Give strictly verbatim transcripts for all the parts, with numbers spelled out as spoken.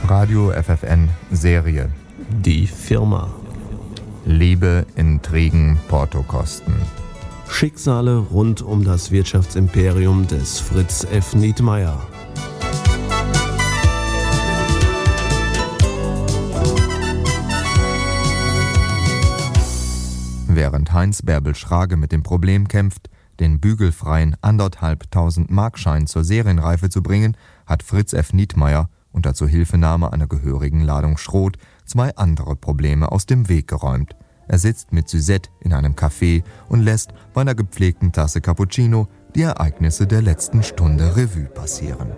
Radio F F N Serie. Die Firma. Liebe, Intrigen, Portokosten. Schicksale rund um das Wirtschaftsimperium des Fritz F. Nietmeyer. Während Heinz Bärbel Schrage mit dem Problem kämpft, den bügelfreien anderthalbtausend Markschein zur Serienreife zu bringen, hat Fritz F. Nietmeyer unter Zuhilfenahme einer gehörigen Ladung Schrot zwei andere Probleme aus dem Weg geräumt. Er sitzt mit Suzette in einem Café und lässt bei einer gepflegten Tasse Cappuccino die Ereignisse der letzten Stunde Revue passieren.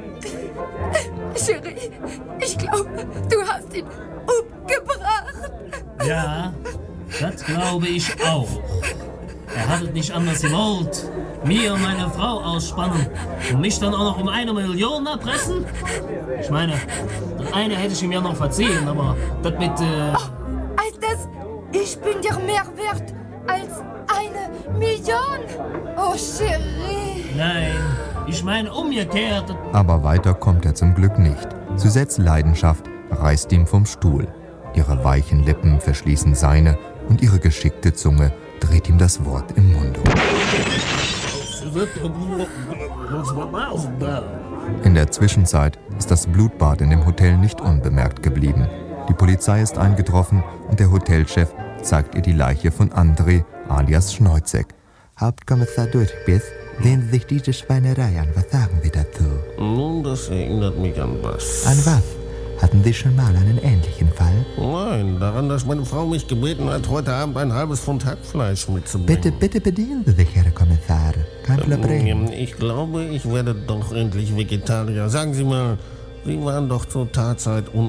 Chérie, ich glaube, du hast ihn umgebracht. Ja, das glaube ich auch. Er hat es nicht anders gewollt. Mir und meine Frau ausspannen und mich dann auch noch um eine Million erpressen? Ich meine, das eine hätte ich ihm ja noch verziehen, aber das mit... Äh oh, als das, ich bin dir mehr wert als eine Million. Oh, Chérie. Nein, ich meine umgekehrt. Aber weiter kommt er zum Glück nicht. Suzettes Leidenschaft reißt ihm vom Stuhl. Ihre weichen Lippen verschließen seine und ihre geschickte Zunge dreht ihm das Wort im Mund um. In der Zwischenzeit ist das Blutbad in dem Hotel nicht unbemerkt geblieben. Die Polizei ist eingetroffen und der Hotelchef zeigt ihr die Leiche von André alias Schneuzek. Hauptkommissar Durchbiss, sehen Sie sich diese Schweinerei an. Was sagen Sie dazu? Nun, das erinnert mich an was. An was? Hatten Sie schon mal einen ähnlichen Fall? Nein, daran, dass meine Frau mich gebeten hat, heute Abend ein halbes Pfund Hackfleisch mitzubringen. Bitte, bitte bedienen Sie sich, Herr Kommissar. Kein Problem. Ich glaube, ich werde doch endlich Vegetarier. Sagen Sie mal, Sie waren doch zur Tatzeit